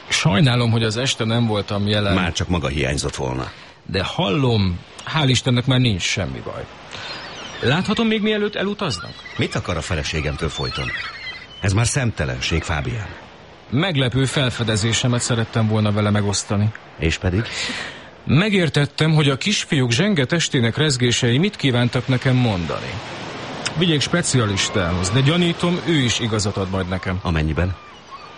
Sajnálom, hogy az este nem voltam jelen. Már csak maga hiányzott volna. De hallom, hál' Istennek már nincs semmi baj. Láthatom még mielőtt elutaznak? Mit akar a feleségemtől folyton? Ez már szemtelenség, Fábián. Meglepő felfedezésemet szerettem volna vele megosztani. És pedig? Megértettem, hogy a kisfiúk zsenge testének rezgései mit kívántak nekem mondani. Vigyék specialistához, de gyanítom, ő is igazat ad majd nekem. Amennyiben?